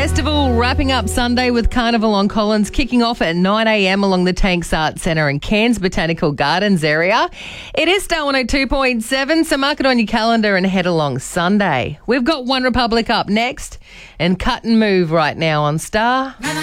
Festival wrapping up Sunday with Carnival on Collins kicking off at 9 a.m. along the Tanks Arts Centre in Cairns Botanical Gardens area. It is Star 102.7, so mark it on your calendar and head along Sunday. We've got One Republic up next and Cut and Move right now on Star.